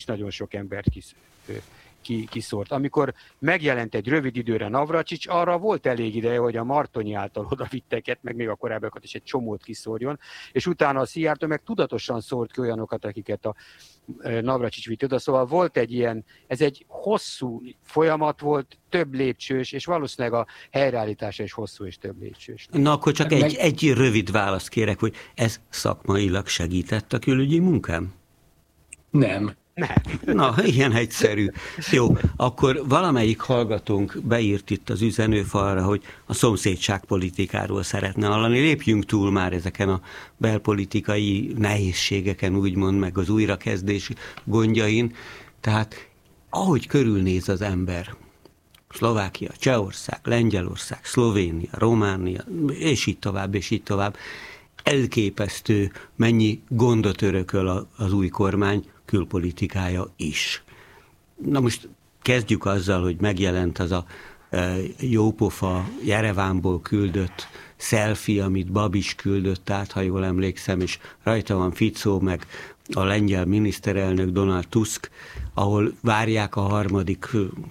nagyon sok embert kiszórt. Amikor megjelent egy rövid időre Navracsics, arra volt elég ideje, hogy a Martonyi által odavitteket, meg még a korábbiakat is egy csomót kiszórjon, és utána a Szijjártó meg tudatosan szórt ki olyanokat, akiket a Navracsics vitt oda. Szóval volt egy ilyen, ez egy hosszú folyamat volt, több lépcsős, és valószínűleg a helyreállítása is hosszú és több lépcsős. Na akkor csak egy rövid választ kérek, hogy ez szakmailag segített a külügyi munkám? Nem. Na, ilyen egyszerű. Jó, akkor valamelyik hallgatónk beírt itt az üzenőfalra, hogy a szomszédságpolitikáról szeretne hallani. Lépjünk túl már ezeken a belpolitikai nehézségeken, úgymond, meg az újrakezdés gondjain. Tehát, ahogy körülnéz az ember, Szlovákia, Csehország, Lengyelország, Szlovénia, Románia, és így tovább, elképesztő, mennyi gondot örököl az új kormány külpolitikája is. Na most kezdjük azzal, hogy megjelent az a jópofa Jerevánból küldött selfie, amit Babis küldött át, ha jól emlékszem, és rajta van Fico, meg a lengyel miniszterelnök Donald Tusk, ahol várják a harmadik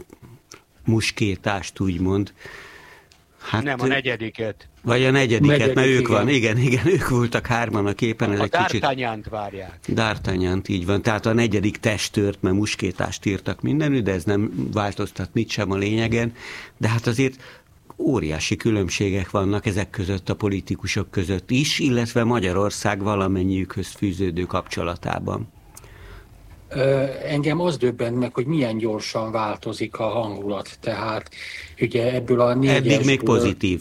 muskétást, úgymond. Hát, nem, a negyediket. Vagy a negyediket, mert ők van, igen, ők voltak hárman a képen. Ez a egy kicsit... D'Artagnant várják. D'Artagnant, így van. Tehát a negyedik testőrt, mert muskétást írtak mindenütt, de ez nem változtat mit sem a lényegen. De hát azért óriási különbségek vannak ezek között, a politikusok között is, illetve Magyarország valamennyiükhöz fűződő kapcsolatában. Engem az döbbent meg, hogy milyen gyorsan változik a hangulat. Tehát ugye ebből a négyesből... Eddig még pozitív.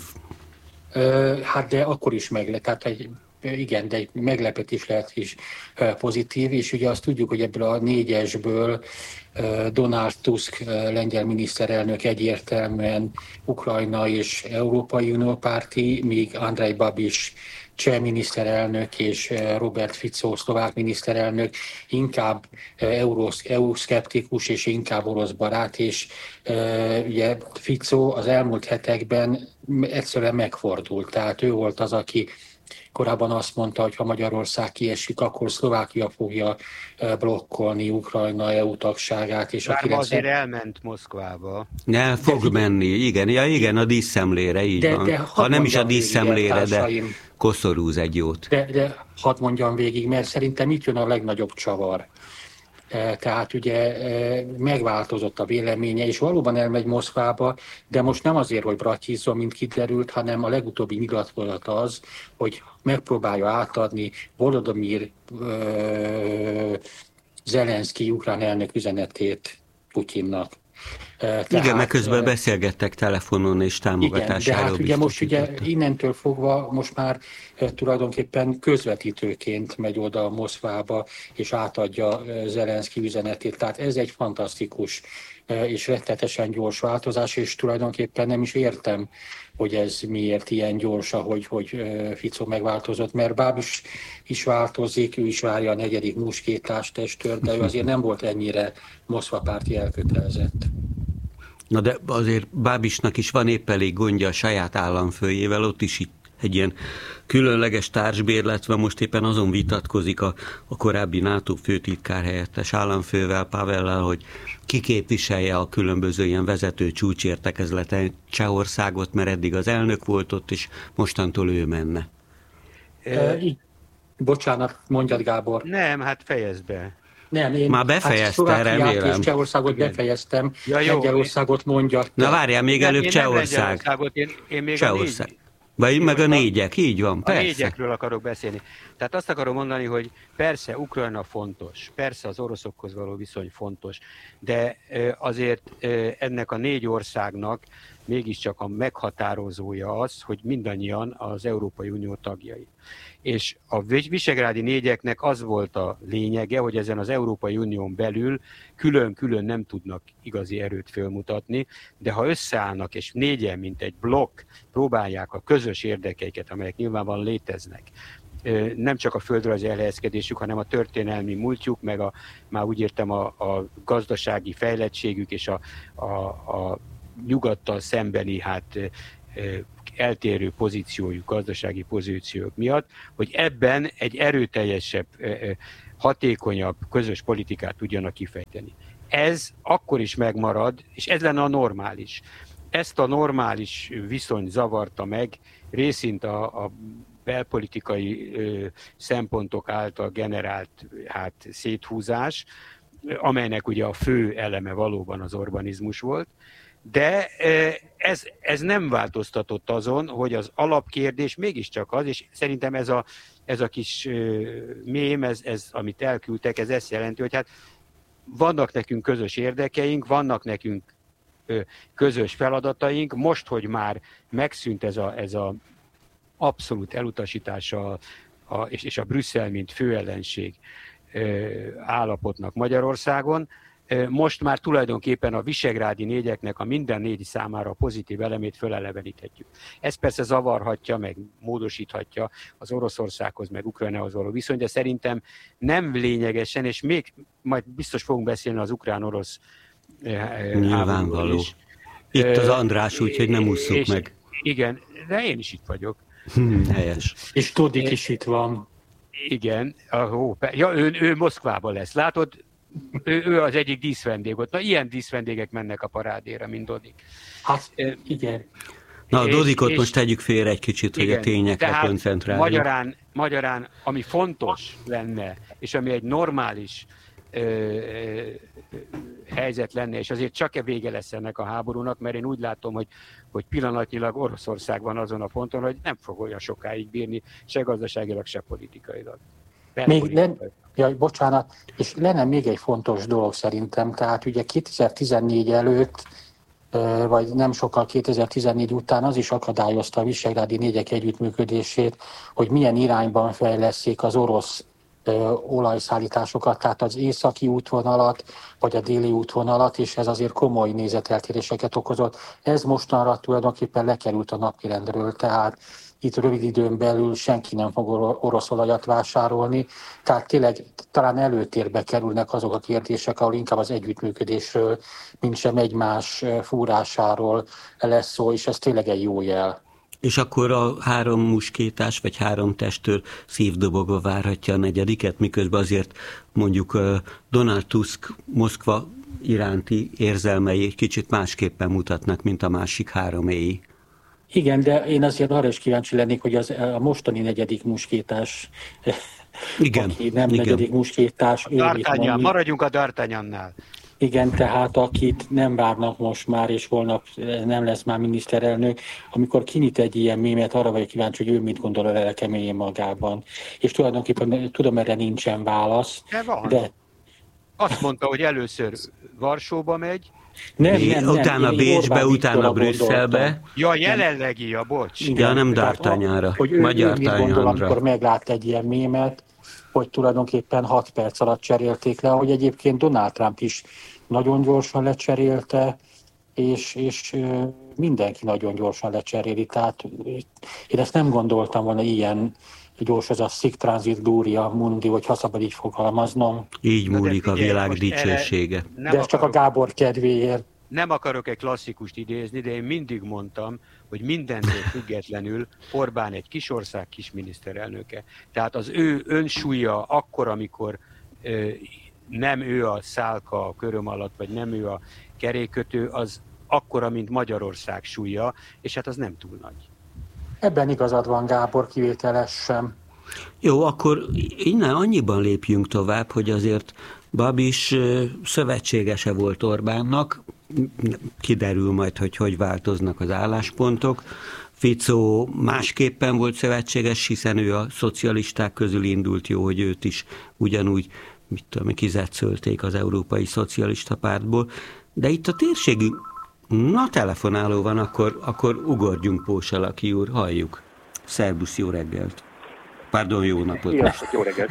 Hát de akkor is tehát igen, de egy meglepetés lehet is pozitív, és ugye azt tudjuk, hogy ebből a négyesből Donald Tusk lengyel miniszterelnök egyértelműen Ukrajna és Európai Unió párti, míg Andrej Babis cseh miniszterelnök és Robert Fico szlovák miniszterelnök inkább EU-szkeptikus és inkább orosz barát, és ugye Fico az elmúlt hetekben egyszerűen megfordult. Tehát ő volt az, aki korábban azt mondta, hogy ha Magyarország kiesik, akkor Szlovákia fogja blokkolni Ukrajna EU tagságát. És azért elment Moszkvába. Ne, fog menni, igen, a díszszemlére, így van. Ha nem is a díszszemlére, de koszorúz egy jót. De hadd mondjam végig, mert szerintem itt jön a legnagyobb csavar. Tehát ugye megváltozott a véleménye, és valóban elmegy Moszkvába, de most nem azért, hogy bratyizzon, mint kiderült, hanem a legutóbbi nyilatkozat az, hogy megpróbálja átadni Volodymyr Zelenszky ukrán elnök üzenetét Putyinnak. Igen, mert közben beszélgettek telefonon és támogatásáról. Igen, de hát ugye most ugye innentől fogva most már tulajdonképpen közvetítőként megy oda Moszkvába, és átadja Zelenszky üzenetét. Tehát ez egy fantasztikus és rettetesen gyors változás, és tulajdonképpen nem is értem, hogy ez miért ilyen gyors, hogy Fico megváltozott, mert Babis is változik, ő is várja a negyedik muskétás testőrt, de ő azért nem volt ennyire Moszkva párti elkötelezett. Na de azért Babisnak is van épp elég gondja a saját államfőjével, ott is itt egy ilyen különleges társbérletve, most éppen azon vitatkozik a korábbi NATO főtitkár helyettes államfővel, Pavellel, hogy ki képviselje a különböző ilyen vezető csúcsértekezleten Csehországot, mert eddig az elnök volt ott, és mostantól ő menne. Bocsánat, mondjad, Gábor. Nem, hát fejezd be. Nem, én már befejezte, remélem. És Csehországot befejeztem, Lengyelországot mondja. Na várjál, még előbb Csehország. Én még Csehország. Vagy meg a négyek, így van, persze. A négyekről akarok beszélni. Tehát azt akarom mondani, hogy persze Ukrajna fontos, persze az oroszokhoz való viszony fontos, de azért ennek a négy országnak mégiscsak a meghatározója az, hogy mindannyian az Európai Unió tagjai. És a visegrádi négyeknek az volt a lényege, hogy ezen az Európai Unión belül külön-külön nem tudnak igazi erőt fölmutatni, de ha összeállnak és négyen, mint egy blokk próbálják a közös érdekeiket, amelyek nyilvánvalóan léteznek, nem csak a földrajzi elhelyezkedésük, hanem a történelmi múltjuk, meg már úgy értem a gazdasági fejlettségük és a nyugattal szembeni eltérő pozíciójuk, gazdasági pozíciók miatt, hogy ebben egy erőteljesebb, hatékonyabb közös politikát tudjanak kifejteni. Ez akkor is megmarad, és ez lenne a normális. Ezt a normális viszony zavarta meg részint a belpolitikai szempontok által generált széthúzás, amelynek ugye a fő eleme valóban az orbanizmus volt, de ez nem változtatott azon, hogy az alapkérdés mégiscsak az, és szerintem ez a kis mém, ez, amit elküldtek, ez ezt jelenti, hogy hát vannak nekünk közös érdekeink, vannak nekünk közös feladataink, most, hogy már megszűnt ez a abszolút elutasítása és a Brüsszel, mint főellenség állapotnak Magyarországon, most már tulajdonképpen a visegrádi négyeknek a minden négy számára a pozitív elemét föleleveníthetjük. Ez persze zavarhatja, meg módosíthatja az Oroszországhoz, meg Ukrajnához való viszony, de szerintem nem lényegesen, és még majd biztos fogunk beszélni az ukrán-orosz nyilvánvaló. Is. Itt az András, úgyhogy nem ússzuk meg. Igen, de én is itt vagyok. Helyes. És Tudik is itt van. Igen, ő Moszkvában lesz. Látod, ő az egyik díszvendég ott. Na, ilyen díszvendégek mennek a parádéra, mint Dodik. Hát, igen. Na, a Dodikot most tegyük félre egy kicsit, igen, hogy a tényekre koncentráljunk. Magyarán, ami fontos lenne, és ami egy normális helyzet lenne, és azért csak vége lesz ennek a háborúnak, mert én úgy látom, hogy pillanatnyilag Oroszország van azon a ponton, hogy nem fog olyan sokáig bírni, se gazdaságilag, se politikailag. Bocsánat, és lenne még egy fontos dolog szerintem, tehát ugye 2014 előtt, vagy nem sokkal 2014 után az is akadályozta a visegrádi négyek együttműködését, hogy milyen irányban fejlesszék az orosz olajszállításokat, tehát az északi útvonalat, vagy a déli útvonalat, és ez azért komoly nézeteltéréseket okozott. Ez mostanra tulajdonképpen lekerült a napirendről, tehát itt rövid időn belül senki nem fog orosz olajat vásárolni, tehát tényleg talán előtérbe kerülnek azok a kérdések, ahol inkább az együttműködésről, mint sem egymás fúrásáról lesz szó, és ez tényleg egy jó jel. És akkor a 3 muskétás vagy 3 testőr szívdobogva várhatja a 4., miközben azért mondjuk Donald Tusk Moszkva iránti érzelmei egy kicsit másképpen mutatnak, mint a másik 3-éi. Igen, de én azért arra is kíváncsi lennék, hogy a mostani 4. muskétás, igen, aki nem igen. 4. muskétás. D'Artagnan, maradjunk a D'Artagnannál. Igen, tehát akit nem várnak most már, és holnap nem lesz már miniszterelnök, amikor kinyit egy ilyen mémet, arra vagyok kíváncsi, hogy ő mit gondol a lelkeméjén magában. És tulajdonképpen tudom, erre nincsen válasz. De azt mondta, hogy először Varsóba megy, nem, utána Bécsbe, utána Brüsszelbe. Ja, jelenlegi, bocs. Igen, ja, nem D'Artagnanra. Hogy ő mit gondol, amikor meglát egy ilyen mémet, hogy tulajdonképpen 6 perc alatt cserélték le, ahogy egyébként Donald Trump is nagyon gyorsan lecserélte, és mindenki nagyon gyorsan lecseréli. Tehát én ezt nem gondoltam volna ilyen gyors, ez a Sic Transit Gloria Mundi, hogy ha szabad így fogalmaznom. Így múlik a világ dicsősége. De ez csak a Gábor kedvéért. Nem akarok egy klasszikust idézni, de én mindig mondtam, hogy mindentől függetlenül Orbán egy kis ország kis miniszterelnöke. Tehát az ő önsúlya akkor, amikor nem ő a szálka a köröm alatt, vagy nem ő a kerékkötő, az akkora, mint Magyarország súlya, és hát az nem túl nagy. Ebben igazad van, Gábor, kivételes sem. Jó, akkor innen annyiban lépjünk tovább, hogy azért Babis szövetségese volt Orbánnak, kiderül majd, hogy változnak az álláspontok. Fico másképpen volt szövetséges, hiszen ő a szocialisták közül indult, jó, hogy őt is ugyanúgy, kizetszölték az Európai Szocialista Pártból. De itt a térségi, telefonáló van, akkor ugorjunk, Pósalaki úr, halljuk. Szerbusz, jó reggelt. Pardon, jó napot. Jó reggelt.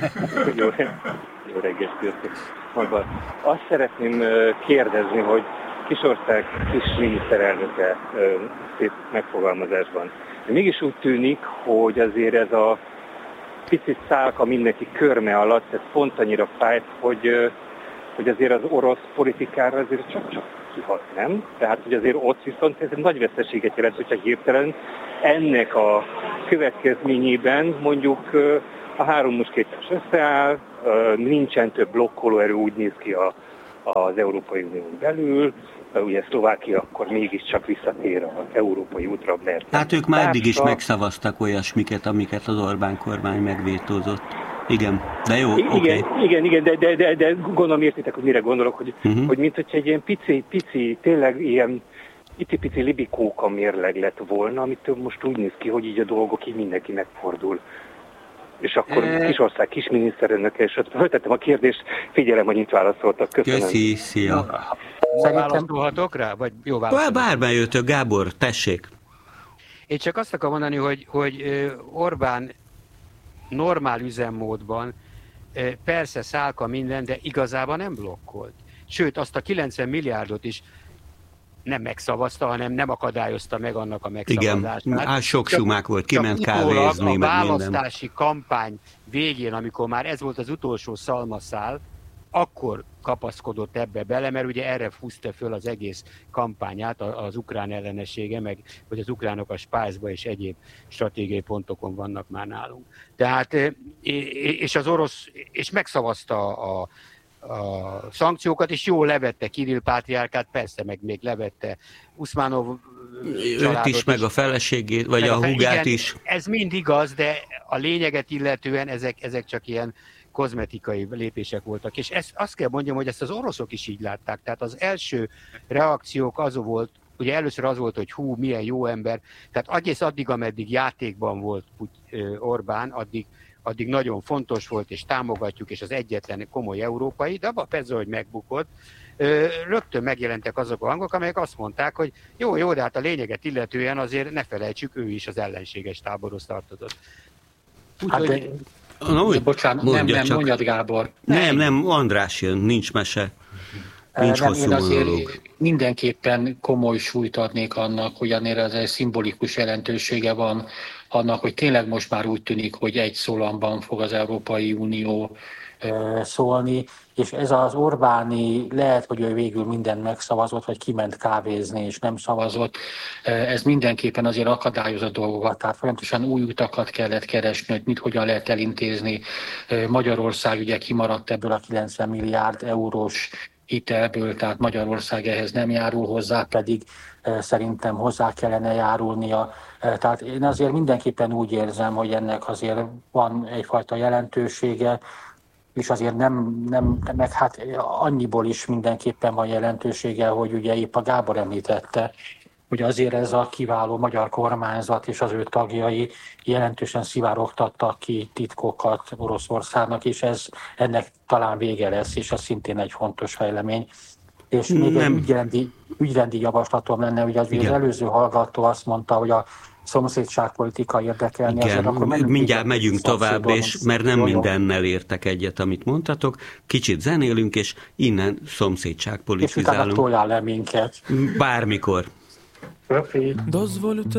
Jó reggelt, köszönöm. Azt szeretném kérdezni, hogy Kisország kis miniszterelnöke szép megfogalmazásban. De mégis úgy tűnik, hogy azért ez a pici szálka mindenki körme alatt, ez pont annyira fájt, hogy hogy azért az orosz politikára azért csak kihat, nem? Tehát, hogy azért ott viszont ez egy nagy veszteséget jelent, hogyha hirtelen ennek a következményében mondjuk a három muskétes összeáll, nincsen több blokkolóerő, úgy néz ki az Európai Unión belül, ugye Szlovákia akkor mégiscsak visszatér az európai útra, mert... Hát ők már eddig is megszavaztak olyasmiket, amiket az Orbán kormány megvétózott. Igen, de jó, oké. Igen, de gondolom értitek, hogy mire gondolok, hogy mint hogyha egy ilyen pici, tényleg ilyen pici libikóka mérleg lett volna, amitől most úgy néz ki, hogy így a dolgok így mindenki megfordul. És akkor Kisország kisminiszterelnöke, és ott föltettem a kérdést, figyelem, hogy itt válaszoltak. Köszönöm. Köszi, szia. Válaszolhatok rá? Vagy jó válaszolhatok? Bármelyőtök, Gábor, tessék. Én csak azt akarom mondani, hogy Orbán normál üzemmódban persze szálka minden, de igazából nem blokkolt. Sőt, azt a 90 milliárdot is nem megszavazta, hanem nem akadályozta meg annak a megszavazását. Igen, sok sumák volt, kiment kávézni, a választási kampány végén, amikor már ez volt az utolsó szalmaszál, akkor kapaszkodott ebbe bele, mert ugye erre fúzta föl az egész kampányát, az ukrán ellenessége, meg hogy az ukránok a Spice-ba és egyéb stratégiai pontokon vannak már nálunk. Tehát, és az orosz, és megszavazta a szankciókat, és jól levette Kirill pátriárkát, persze, meg még levette Uszmánov őt is, meg a feleségét, vagy a húgát igen, is. Ez mind igaz, de a lényeget illetően ezek csak ilyen kozmetikai lépések voltak. És azt kell mondjam, hogy ezt az oroszok is így látták. Tehát az első reakciók az volt, ugye először az volt, hogy hú, milyen jó ember. Tehát egész addig, ameddig játékban volt Orbán, addig nagyon fontos volt, és támogatjuk, és az egyetlen komoly európai, de abban persze, hogy megbukott, rögtön megjelentek azok a hangok, amelyek azt mondták, hogy jó, de hát a lényeget illetően azért ne felejtsük, ő is az ellenséges táborhoz tartozott. Úgyhogy... Bocsánat, nem, mondjad, Gábor. Nem, András jön, nincs mese. Nincs hosszú monológ. Mindenképpen komoly súlyt adnék annak, hogy ennél ez egy szimbolikus jelentősége van annak, hogy tényleg most már úgy tűnik, hogy egy szólamban fog az Európai Unió szólni, és ez az Orbáni, lehet, hogy ő végül mindent megszavazott, vagy kiment kávézni, és nem szavazott, ez mindenképpen azért akadályozott dolgokat, tehát folyamatosan új utakat kellett keresni, hogy mit hogyan lehet elintézni. Magyarország ugye kimaradt ebből a 90 milliárd eurós hitelből, tehát Magyarország ehhez nem járul hozzá, pedig szerintem hozzá kellene járulnia. Tehát én azért mindenképpen úgy érzem, hogy ennek azért van egyfajta jelentősége, és azért nem, meg hát annyiból is mindenképpen van jelentősége, hogy ugye épp a Gábor említette, hogy azért ez a kiváló magyar kormányzat és az ő tagjai jelentősen szivárogtattak ki titkokat Oroszországnak, és ennek talán vége lesz, és ez szintén egy fontos fejlemény. És még egy ügyrendi javaslatom lenne, hogy az előző hallgató azt mondta, hogy a szomszédságpolitika érdekelni. Igen, akkor mindjárt megyünk tovább, és mert nem mindennel értek egyet, amit mondtatok. Kicsit zenélünk, és innen szomszédságpolitizálunk. És utána toljál le minket. Bármikor. Doзволю